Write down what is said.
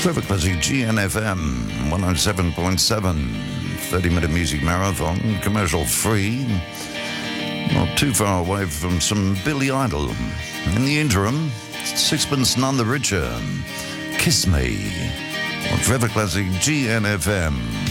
Clever Classic GNFM 107.7, 30-minute music marathon, commercial free, not too far away from some Billy Idol. In the interim, Sixpence None the Richer, Kiss Me, on Clever Classic GNFM